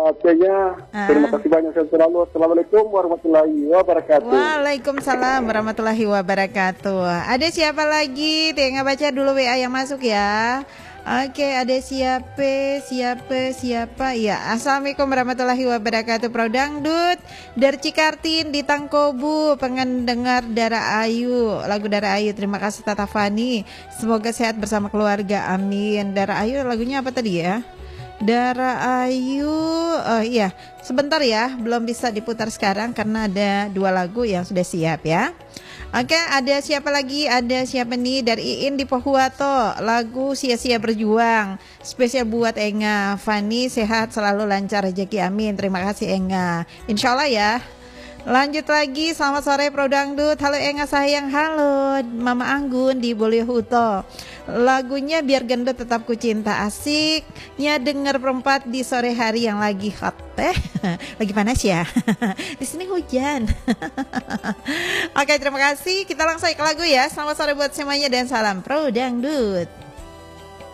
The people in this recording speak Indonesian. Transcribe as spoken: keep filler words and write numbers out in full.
Acehnya. Ah. Terima kasih banyak saya selalu. Assalamualaikum warahmatullahi wabarakatuh. Waalaikumsalam warahmatullahi wabarakatuh. Ada siapa lagi? Tinggal baca dulu W A yang masuk ya. Oke, ada siapa, siapa, siapa? Ya, assalamualaikum warahmatullahi wabarakatuh. Pro Dangdut dari Cikartin di Tangkobu, pengen dengar Dara Ayu, lagu Dara Ayu. Terima kasih Tata Fani. Semoga sehat bersama keluarga. Amin. Dara Ayu lagunya apa tadi ya? Dara Ayu, oh iya, sebentar ya, belum bisa diputar sekarang karena ada dua lagu yang sudah siap ya. Oke, ada siapa lagi? Ada siapa nih? Dari Iin di Pohuwato, lagu Sia-sia Berjuang, spesial buat Enga. Fani sehat selalu, lancar rezeki, amin. Terima kasih Enga, insya Allah ya. Lanjut lagi, selamat sore Pro Dangdut. Halo Enga sayang, halo Mama Anggun di Bolehuto. Lagunya Biar Gendut Tetap Ku Cinta, asiknya denger perempat di sore hari yang lagi hot teh. Lagi panas ya. Di sini hujan. Oke, terima kasih. Kita langsung ke lagu ya. Selamat sore buat semuanya dan salam Pro Dangdut.